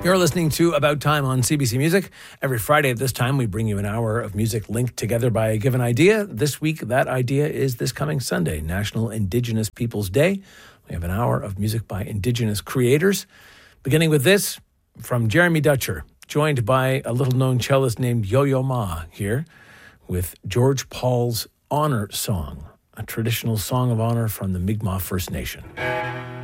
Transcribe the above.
You're listening to About Time on CBC Music. Every Friday at this time, we bring you an hour of music linked together by a given idea. This week, that idea is this coming Sunday, National Indigenous Peoples Day. We have an hour of music by Indigenous creators. Beginning with this, from Jeremy Dutcher, joined by a little-known cellist named Yo-Yo Ma here, with George Paul's Honor Song, a traditional song of honor from the Mi'kmaq First Nation.